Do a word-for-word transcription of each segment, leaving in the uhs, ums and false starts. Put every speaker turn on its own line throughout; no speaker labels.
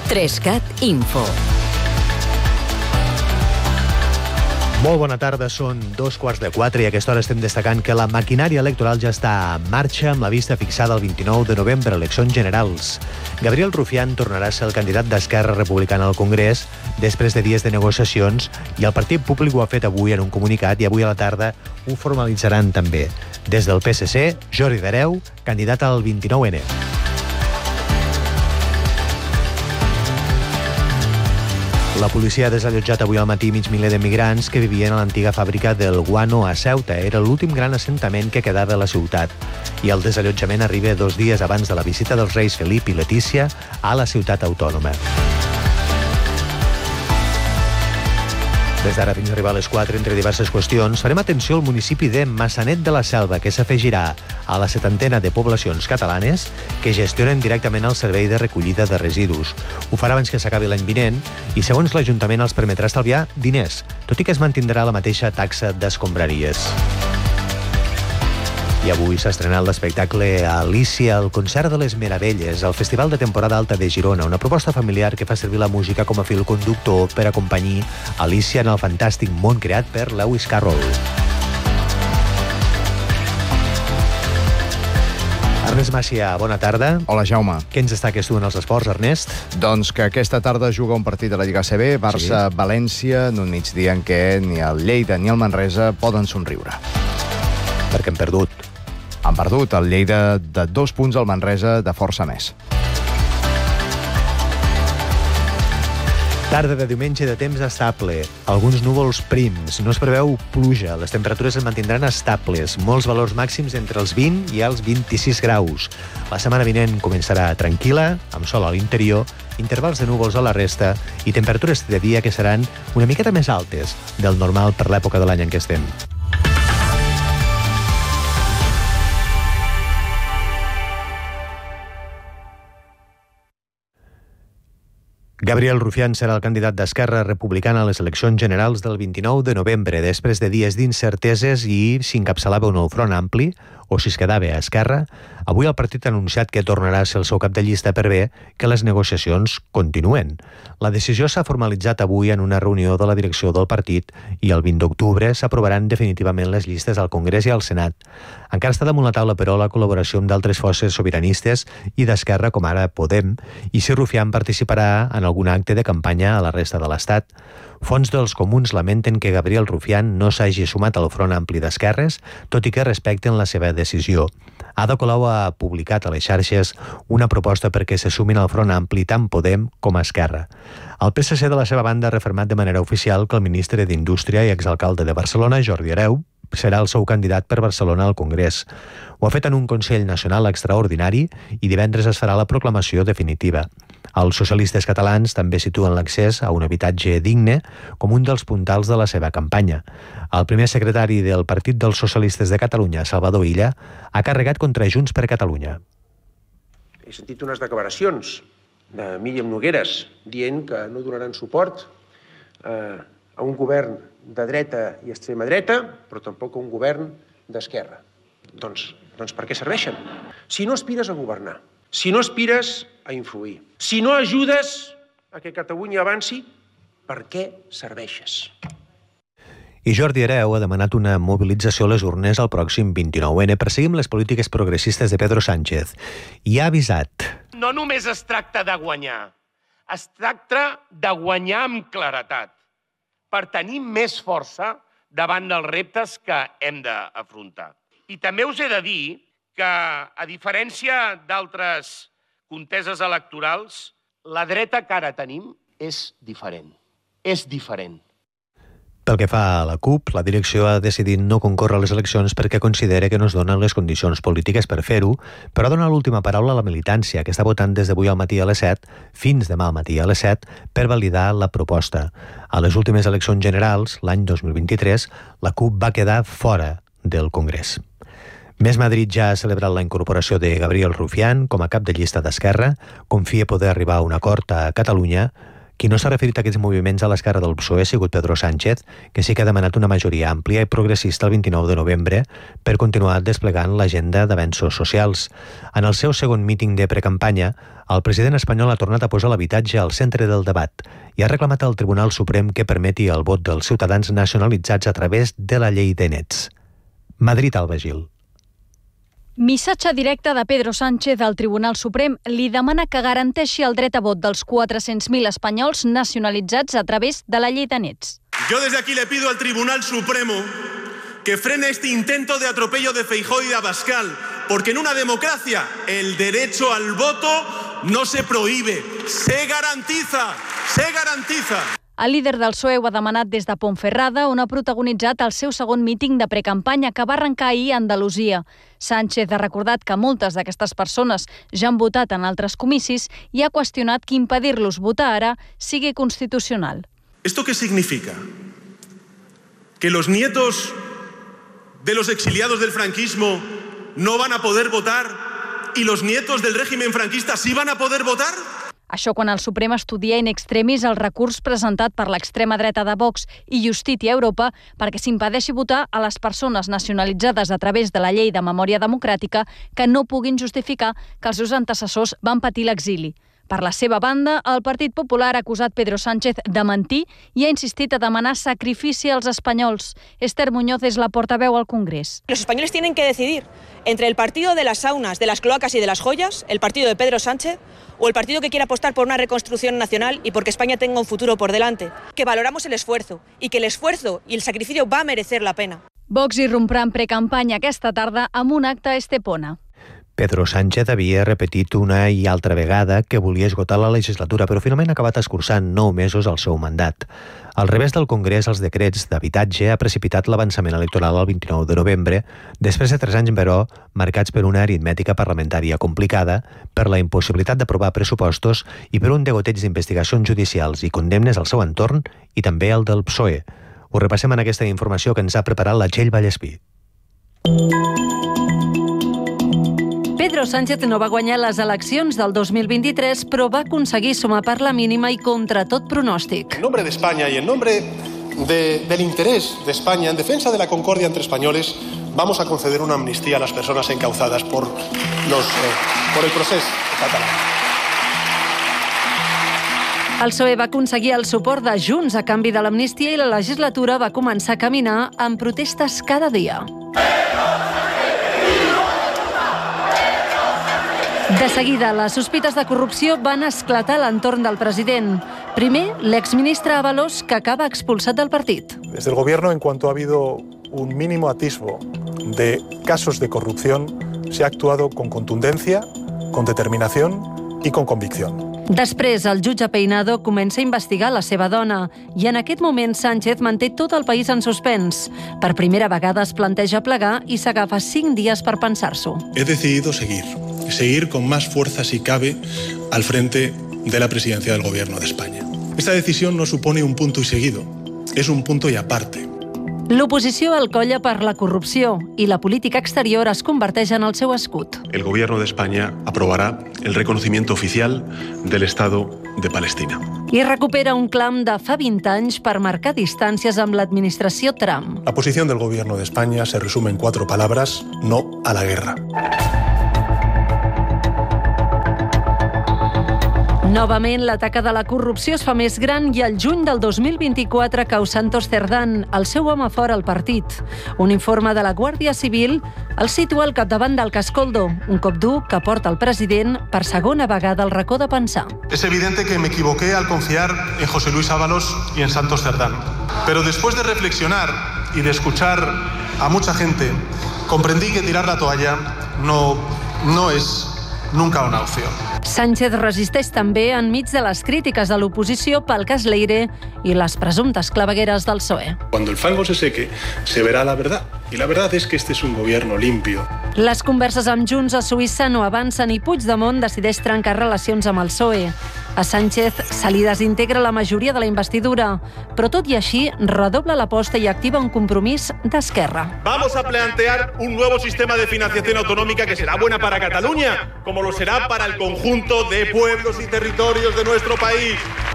Trescat Info.
Molt bona tarda, són dos quarts de quatre i a aquesta hora estem destacant que la maquinària electoral ja està en marxa amb la vista fixada el vint-i-nou de novembre, eleccions generals. Gabriel Rufián tornarà a ser el candidat d'Esquerra Republicana al Congrés després de dies de negociacions i el Partit Públic ho ha fet avui en un comunicat i avui a la tarda ho formalitzaran també. Des del P S C, Jordi Hereu, candidat al vint-i-nou ene. La policia ha desallotjat avui al matí mig miler de migrants que vivien a l'antiga fàbrica del Guano a Ceuta. Era l'últim gran assentament que quedava a la ciutat. I el desallotjament arriba dos dies abans de la visita dels reis Felip i Letícia a la ciutat autònoma. Des d'ara fins a arribar a les quatre, entre diverses qüestions, farem atenció al municipi de Massanet de la Selva, que s'afegirà a la setantena de poblacions catalanes que gestionen directament el servei de recollida de residus. Ho farà abans que s'acabi l'any vinent i, segons l'Ajuntament, els permetrà estalviar diners, tot i que es mantindrà la mateixa taxa d'escombraries. I avui s'ha estrenat l'espectacle Alícia, el concert de les Meravelles, al Festival de Temporada Alta de Girona, una proposta familiar que fa servir la música com a fil conductor per acompanyar Alícia en el fantàstic món creat per Lewis Carroll. Ernest Macià, bona tarda.
Hola, Jaume.
Què ens destaques tu en els esports, Ernest?
Doncs que aquesta tarda juga un partit de la Lliga A C B, Barça-València, en un migdia en què ni el Lleida ni el Manresa poden somriure.
Perquè hem perdut.
Han perdut el Lleida de dos punts al Manresa de força més.
Tarda de diumenge de temps estable, alguns núvols prims, no es preveu pluja, les temperatures es mantindran estables, molts valors màxims entre els vint i els vint-i-sis graus. La setmana vinent començarà tranquil·la, amb sol a l'interior, intervals de núvols a la resta i temperatures de dia que seran una miqueta més altes del normal per l'època de l'any en què estem. Gabriel Rufián serà el candidat d'Esquerra Republicana a les eleccions generals del vint-i-nou de novembre, després de dies d'incerteses i si encapçalava un nou front ampli o si es quedava a Esquerra. Avui el partit ha anunciat que tornarà a ser el seu cap de llista per bé que les negociacions continuen. La decisió s'ha formalitzat avui en una reunió de la direcció del partit i el vint d'octubre s'aprovaran definitivament les llistes al Congrés i al Senat. Encara està damunt la taula, però, la col·laboració amb d'altres forces sobiranistes i d'Esquerra, com ara Podem, i si Rufián participarà en algun acte de campanya a la resta de l'Estat. Fons dels Comuns lamenten que Gabriel Rufián no s'hagi sumat al Front Ampli d'Esquerres, tot i que respecten la seva decisió. Ada Colau ha publicat a les xarxes una proposta perquè se sumin al Front Ampli tant Podem com Esquerra. El P S C, de la seva banda, ha refermat de manera oficial que el ministre d'Indústria i exalcalde de Barcelona, Jordi Hereu, serà el seu candidat per Barcelona al Congrés. Ho ha fet en un Consell Nacional extraordinari i divendres es farà la proclamació definitiva. Els socialistes catalans també situen l'accés a un habitatge digne com un dels puntals de la seva campanya. El primer secretari del Partit dels Socialistes de Catalunya, Salvador Illa, ha carregat contra Junts per Catalunya.
He sentit unes declaracions de Míriam Nogueras dient que no donaran suport eh, a un govern de dreta i extrema dreta, però tampoc a un govern d'esquerra. Doncs, doncs per què serveixen? Si no aspires a governar, si no aspires a influir, si no ajudes a que Catalunya avanci, per què serveixes?
I Jordi Hereu ha demanat una mobilització a les urnes al pròxim vint-i-nou ene per seguir amb les polítiques progressistes de Pedro Sánchez. I ha avisat.
No només es tracta de guanyar, es tracta de guanyar amb claretat, per tenir més força davant dels reptes que hem d'afrontar. I també us he de dir que, a diferència d'altres conteses electorals, la dreta que ara tenim és diferent. És diferent.
Pel que fa a la CUP, la direcció ha decidit no concórrer a les eleccions perquè considera que no es donen les condicions polítiques per fer-ho, però dona l'última paraula a la militància, que està votant des d'avui al matí a les set fins demà al matí a les set per validar la proposta. A les últimes eleccions generals, l'any dos mil vint-i-tres, la CUP va quedar fora del Congrés. Més Madrid ja ha celebrat la incorporació de Gabriel Rufián com a cap de llista d'Esquerra, confia poder arribar a un acord a Catalunya Qui no s'ha referit a aquests moviments a l'esquerra del P S O E ha sigut Pedro Sánchez, que sí que ha demanat una majoria àmplia i progressista el vint-i-nou de novembre per continuar desplegant l'agenda d'avenços socials. En el seu segon míting de precampanya, el president espanyol ha tornat a posar l'habitatge al centre del debat i ha reclamat al Tribunal Suprem que permeti el vot dels ciutadans nacionalitzats a través de la llei de nets. Madrid, Alba Gil.
Missatge directe de Pedro Sánchez al Tribunal Suprem li demana que garanteixi el dret a vot dels quatre-cents mil espanyols nacionalitzats a través de la llei de nets.
Yo desde aquí le pido al Tribunal Supremo que frene este intento de atropello de Feijóo y de Abascal, porque en una democracia el derecho al voto no se prohíbe, se garantiza, se garantiza.
El líder del P S O E ho ha demanat des de Ponferrada, on ha protagonitzat el seu segon míting de precampanya que va arrencar ahir a Andalusia. Sánchez ha recordat que moltes d'aquestes persones ja han votat en altres comicis i ha qüestionat que impedir-los votar ara sigui constitucional.
¿Esto qué significa? ¿Que los nietos de los exiliados del franquismo no van a poder votar y los nietos del régimen franquista sí van a poder votar?
Això quan el Suprem estudia in extremis el recurs presentat per l'extrema dreta de Vox i Justícia Europa perquè s'impedeixi votar a les persones nacionalitzades a través de la llei de memòria democràtica que no puguin justificar que els seus antecessors van patir l'exili. Per la seva banda, el Partit Popular ha acusat Pedro Sánchez de mentir i ha insistit a demanar sacrifici als espanyols. Esther Muñoz és la portaveu al Congrés.
Los españoles tienen que decidir entre el partido de las saunas, de las cloacas y de las joyas, el partido de Pedro Sánchez, o el partido que quiere apostar por una reconstrucción nacional y porque España tenga un futuro por delante. Que valoramos el esfuerzo y que el esfuerzo y el sacrificio va a merecer la pena.
Vox irromprà en precampanya aquesta tarda amb un acte a Estepona.
Pedro Sánchez havia repetit una i altra vegada que volia esgotar la legislatura, però finalment ha acabat escurçant nou mesos al seu mandat. Al revés del Congrés, els decrets d'habitatge ha precipitat l'avançament electoral el vint-i-nou de novembre, després de tres anys, però, marcats per una aritmètica parlamentària complicada, per la impossibilitat d'aprovar pressupostos i per un degoteig d'investigacions judicials i condemnes al seu entorn i també al del P S O E. Ho repassem en aquesta informació que ens ha preparat la Txell Vallespí.
Pedro Sánchez no va guanyar les eleccions del dos mil vint-i-tres, però va aconseguir sumar per la mínima i contra tot pronòstic.
En nombre de España y en nombre de, del interés de España, en defensa de la concordia entre españoles, vamos a conceder una amnistía a las personas encauzadas por, los, eh, por el proceso catalán.
El P S O E va aconseguir el suport de Junts a canvi de l'amnistia i la legislatura va començar a caminar amb protestes cada dia. De seguida, les sospites de corrupció van esclatar a l'entorn del president. Primer, l'exministre Ábalos, que acaba expulsat del partit.
Desde el gobierno, en cuanto ha habido un mínimo atisbo de casos de corrupción, se ha actuado con contundencia, con determinación y con convicción.
Després, el jutge Peinado comença a investigar la seva dona i en aquest moment Sánchez manté tot el país en suspens. Per primera vegada es planteja plegar i s'agafa cinc dies per pensar-s'ho.
He decidido seguir, seguir con más fuerza si cabe al frente de la presidencia del Gobierno de España. Esta decisión no supone un punto y seguido, es un punto y aparte.
L'oposició el colla per la corrupció i la política exterior es converteix en el seu escut.
El Gobierno de España aprobará el reconocimiento oficial del Estado de Palestina.
I recupera un clam de fa vint anys per marcar distàncies amb l'administració Trump.
La posición del Gobierno de España se resume en cuatro palabras: no a la guerra.
Novament, la taca de la corrupció es fa més gran i el juny del dos mil vint-i-quatre cau Santos Cerdán, el seu home fora al partit. Un informe de la Guàrdia Civil el situa al capdavant del Cascoldo, un cop dur que porta el president per segona vegada al racó de pensar.
Es evidente que me equivoqué al confiar en José Luis Ábalos y en Santos Cerdán. Pero después de reflexionar y de escuchar a mucha gente, comprendí que tirar la toalla no, no es nunca una opción.
Sánchez resisteix també enmig de les crítiques de l'oposició pel cas Leire i les presumptes clavegueres del P S O E.
Cuando el fango se seque, se verá la verdad. Y la verdad es que este es un gobierno limpio.
Les converses amb Junts a Suïssa no avancen i Puigdemont decideix trencar relacions amb el P S O E. A Sánchez se li desintegra la majoria de la investidura, però tot i així redobla l'aposta i activa un compromís d'esquerra.
Vamos a plantear un nuevo sistema de financiación autonómica que será buena para Cataluña, como lo será para el conjunto de pueblos y territorios de nuestro país.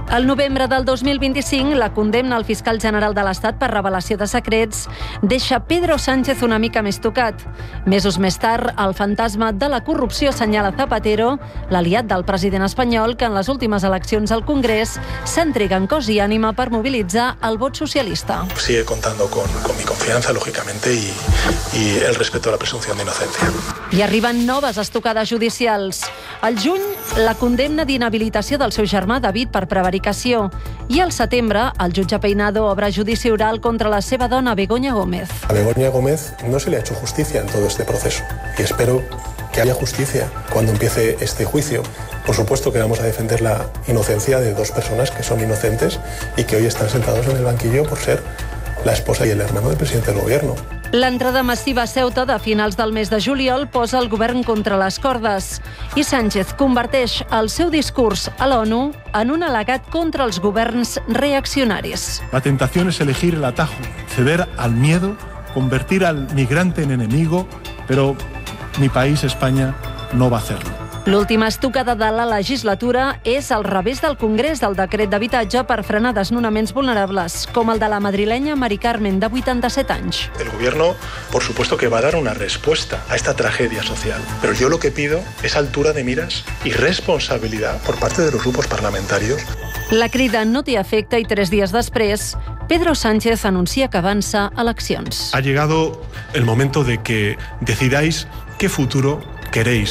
Al novembre del dos mil vint-i-cinc, la condemna al fiscal general de l'Estat per revelació de secrets deixa Pedro Sánchez una mica més tocat. Mesos més tard, el fantasma de la corrupció assenyala Zapatero, l'aliat del president espanyol, que en les últimes eleccions al Congrés s'entrega en cos i ànima per mobilitzar el vot socialista.
Sigue contando con, con mi confianza, lógicamente, y, y el respeto a la presunción de inocencia.
I arriben noves estocades judicials. Al juny, la condemna d'inhabilitació del seu germà David per prevaricació. I al setembre, el jutge Peinado obre judici oral contra la seva dona, Begoña Gómez.
A Begoña Gómez no se le ha hecho justicia en todo este proceso y espero que haya justicia cuando empiece este juicio. Por supuesto que vamos a defender la inocencia de dos personas que son inocentes y que hoy están sentados en el banquillo por ser la esposa y el hermano del presidente del gobierno.
L'entrada massiva a Ceuta de finals del mes de juliol posa el govern contra les cordes i Sánchez converteix el seu discurs a l'ONU en un al·legat contra els governs reaccionaris.
La tentación es elegir el atajo, ceder al miedo, convertir al migrante en enemigo, pero mi país, España, no va a hacerlo.
L'última estocada de la legislatura és al revés del Congrés del decret d'habitatge per frenar desnonaments vulnerables, com el de la madrilenya Mari Carmen, de vuitanta-set anys.
El gobierno, por supuesto que va a dar una respuesta a esta tragedia social, pero yo lo que pido es altura de miras y responsabilidad por parte de los grupos parlamentarios.
La crida no té efecte i tres dies després, Pedro Sánchez anuncia que avança eleccions.
Ha llegado el momento de que decidáis qué futuro queréis.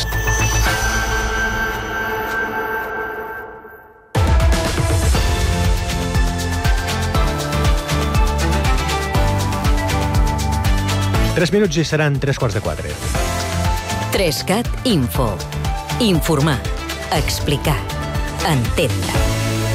Tres minuts i seran tres quarts de quatre.
Trescat Info. Informar. Explicar. Entendre.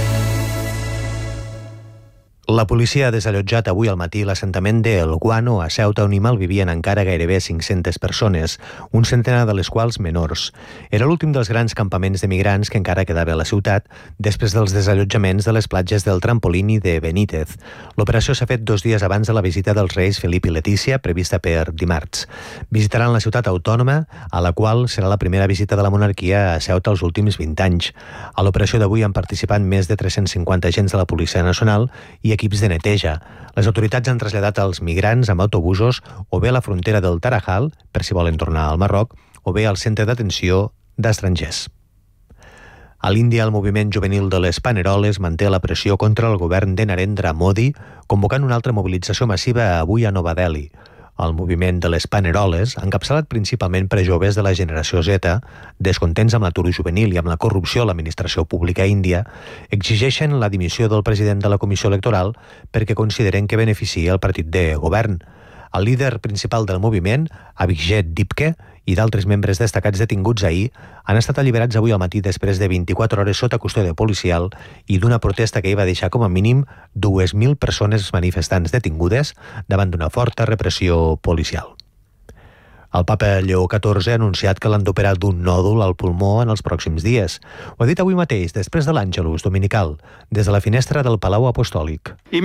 La policia ha desallotjat avui al matí l'assentament de El Guano a Ceuta, on hi malvivien encara gairebé cinc-centes persones, un centenar de les quals menors. Era l'últim dels grans campaments de migrants que encara quedava a la ciutat després dels desallotjaments de les platges del Trampolín i de Benítez. L'operació s'ha fet dos dies abans de la visita dels reis Felip i Letícia, prevista per dimarts. Visitaran la ciutat autònoma, a la qual serà la primera visita de la monarquia a Ceuta els últims vint anys. A l'operació d'avui han participat més de tres-cents cinquanta agents de la Policia Nacional i equips de neteja. Les autoritats han traslladat els migrants amb autobusos o bé a la frontera del Tarajal, per si volen tornar al Marroc, o bé al centre d'atenció d'estrangers. A l'Índia, el moviment juvenil de les Paneroles manté la pressió contra el govern de Narendra Modi, convocant una altra mobilització massiva avui a Nova Delhi. El moviment de les Paneroles, encapçalat principalment per joves de la generació Z, descontents amb l'atur juvenil i amb la corrupció a l'administració pública índia, exigeixen la dimissió del president de la Comissió Electoral perquè consideren que beneficia el partit de govern. El líder principal del moviment, Abhijit Dipke, i d'altres membres destacats detinguts ahir han estat alliberats avui al matí després de vint-i-quatre hores sota custòdia policial i d'una protesta que hi va deixar com a mínim dues mil persones manifestants detingudes davant d'una forta repressió policial. El papa Lleó catorze ha anunciat que l'han d'operar d'un nòdul al pulmó en els pròxims dies. Ho ha dit avui mateix, després de l'Àngelus dominical, des de la finestra del Palau Apostòlic.
Els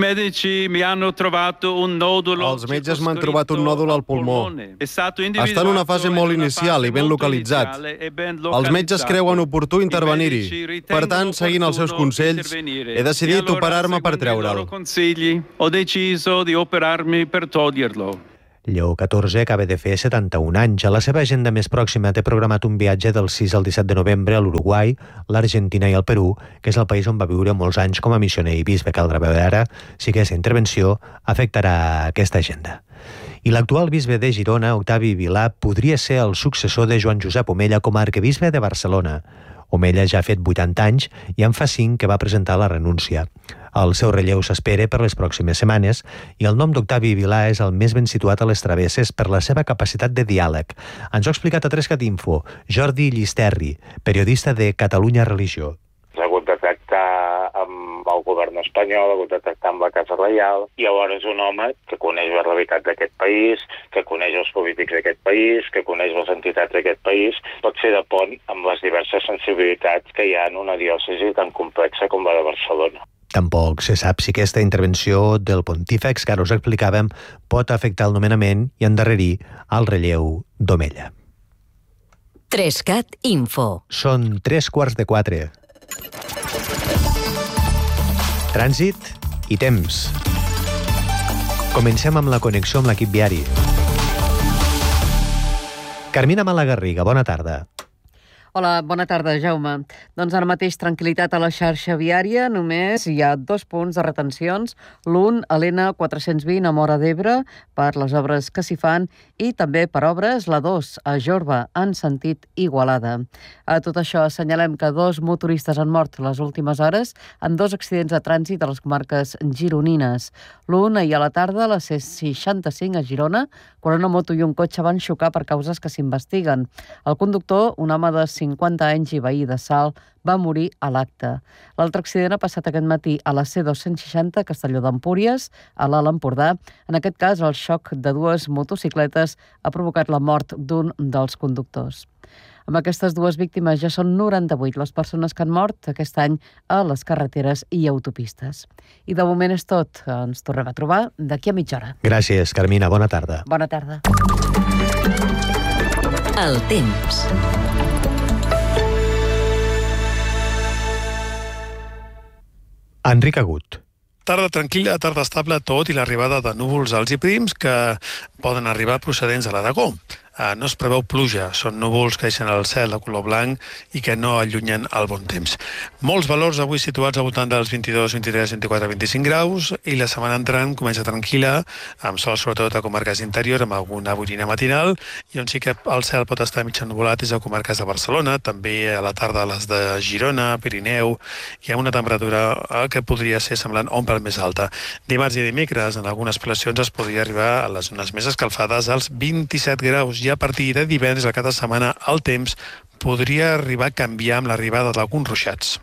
metges m'han trobat un nòdul al pulmó. Està en una fase molt inicial i ben localitzat. Els metges creuen oportú intervenir-hi. Per tant, seguint els seus consells, he decidit operar-me per treure'l.
Ho deciso di operarmi per toglierlo.
Lleó catorze acaba de fer setanta-un anys. A la seva agenda més pròxima té programat un viatge del sis al disset de novembre a l'Uruguai, l'Argentina i el Perú, que és el país on va viure molts anys com a missioner i bisbe. Caldrà veure ara si aquesta intervenció afectarà aquesta agenda. I l'actual bisbe de Girona, Octavi Vilà, podria ser el successor de Joan Josep Omella com a arquebisbe de Barcelona. Omella ja ha fet vuitanta anys i en fa cinc que va presentar la renúncia. El seu relleu s'espera per les pròximes setmanes i el nom d'Octavi Vilà és el més ben situat a les travesses per la seva capacitat de diàleg. Ens ho ha explicat a Trescat Info Jordi Llisterri, periodista de Catalunya Religió.
S'ha hagut de tractar amb el govern espanyol, ha hagut de tractar amb la Casa Reial, i llavors és un home que coneix la realitat d'aquest país, que coneix els polítics d'aquest país, que coneix les entitats d'aquest país, pot ser de pont amb les diverses sensibilitats que hi ha en una diòcesi tan complexa com la de Barcelona.
Tampoc se sap si aquesta intervenció del pontífex que ara us explicàvem pot afectar el nomenament i endarrerir el relleu d'Omella.
Trescat Info.
Són tres quarts de quatre. Trànsit i temps. Comencem amb la connexió amb l'equip viari. Carmina Malagarriga, bona tarda.
Hola, bona tarda, Jaume. Doncs ara mateix tranquil·litat a la xarxa viària, només hi ha dos punts de retencions, l'un a l'N quatre-cents vint a Móra d'Ebre per les obres que s'hi fan i també per obres la dos a Jorba en sentit Igualada. A tot això assenyalem que dos motoristes han mort les últimes hores en dos accidents de trànsit a les comarques gironines. L'un ahir a la tarda a la C seixanta-cinc a Girona, quan una moto i un cotxe van xocar per causes que s'investiguen. El conductor, un home de cinquanta anys i veí de Salt, va morir a l'acte. L'altre accident ha passat aquest matí a la C dos-cents seixanta a Castelló d'Empúries, a l'Alt Empordà. En aquest cas, el xoc de dues motocicletes ha provocat la mort d'un dels conductors. Amb aquestes dues víctimes ja són noranta-vuit les persones que han mort aquest any a les carreteres i autopistes. I de moment és tot. Ens tornem a trobar d'aquí a mitja hora.
Gràcies, Carmina. Bona tarda.
Bona tarda.
El temps.
Enric Agut.
Tarda tranquil·la, tarda estable, tot i l'arribada de núvols alts i prims que poden arribar procedents de l'Aragó. No es preveu pluja, són núvols que deixen el cel de color blanc i que no allunyen el bon temps. Molts valors avui situats al voltant dels vint-i-dos, vint-i-tres, vint-i-quatre, vint-i-cinc graus i la setmana entrant comença tranquil·la, amb sol sobretot a comarques interior, amb alguna boirina matinal, i on sí que el cel pot estar mig ennuvolat és a comarques de Barcelona, també a la tarda a les de Girona, Pirineu, i amb una temperatura que podria ser semblant o un pèl més alta. Dimarts i dimecres, en algunes poblacions es podria arribar a les zones més escalfades als vint-i-set graus. I a partir de divendres, a cada setmana, el temps podria arribar a canviar amb l'arribada d'alguns ruixats.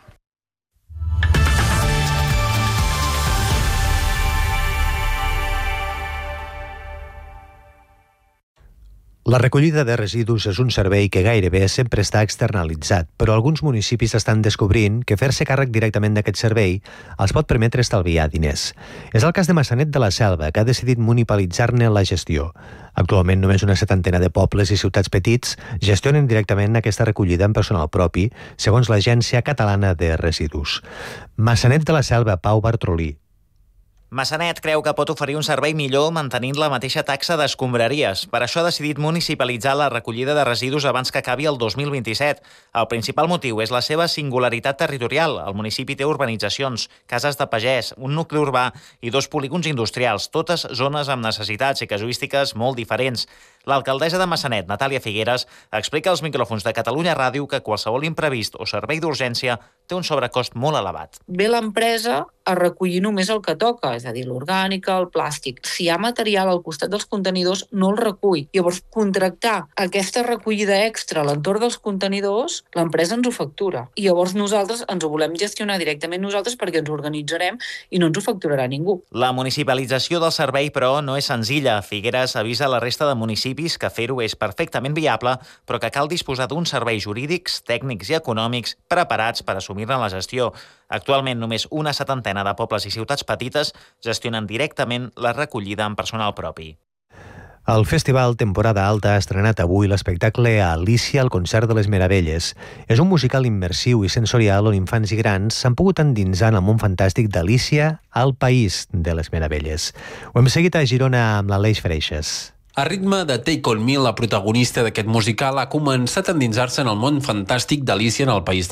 La recollida de residus és un servei que gairebé sempre està externalitzat, però alguns municipis estan descobrint que fer-se càrrec directament d'aquest servei els pot permetre estalviar diners. És el cas de Massanet de la Selva, que ha decidit municipalitzar-ne la gestió. Actualment només una setantena de pobles i ciutats petits gestionen directament aquesta recollida en personal propi, segons l'Agència Catalana de Residus. Massanet de la Selva, Pau Bartrolí.
Massanet creu que pot oferir un servei millor mantenint la mateixa taxa d'escombraries. Per això ha decidit municipalitzar la recollida de residus abans que acabi el dos mil vint-i-set. El principal motiu és la seva singularitat territorial. El municipi té urbanitzacions, cases de pagès, un nucli urbà i dos polígons industrials, totes zones amb necessitats i casuístiques molt diferents. L'alcaldessa de Massanet, Natàlia Figueres, explica als micròfons de Catalunya Ràdio que qualsevol imprevist o servei d'urgència té un sobrecost molt elevat.
Ve l'empresa a recollir només el que toca, és a dir, l'orgànica, el plàstic. Si hi ha material al costat dels contenidors, no el recull. Llavors, contractar aquesta recollida extra a l'entorn dels contenidors, l'empresa ens ho factura. I llavors nosaltres ens ho volem gestionar directament nosaltres perquè ens organitzarem i no ens ho facturarà ningú.
La municipalització del servei, però, no és senzilla. Figueres avisa la resta de municipis que fer-ho és perfectament viable, però que cal disposar d'uns serveis jurídics, tècnics i econòmics preparats per assumir-ne la gestió. Actualment, només una setantena de pobles i ciutats petites gestionen directament la recollida en personal propi.
El Festival Temporada Alta ha estrenat avui l'espectacle Alícia al concert de les Meravelles. És un musical immersiu i sensorial on infants i grans s'han pogut endinsar en el món fantàstic d'Alícia al País de les Meravelles. Ho hem seguit a Girona amb l'Aleix Freixes.
A ritme de Take On Me, la protagonista d'aquest musical ha començat a endinsar-se en el món fantàstic d'Alícia en el País de